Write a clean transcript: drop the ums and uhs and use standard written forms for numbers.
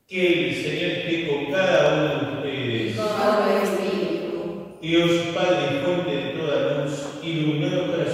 Que el Señor esté con cada uno de ustedes. Y con tu espíritu. Dios Padre, fuente de toda luz, iluminó nuestras